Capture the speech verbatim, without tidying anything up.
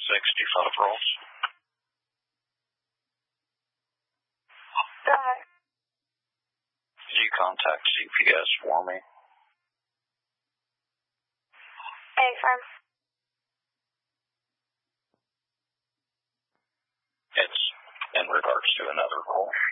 sixty-five rolls. Go ahead. Could you contact C P S for me? Hey, firm. It's in regards to another call.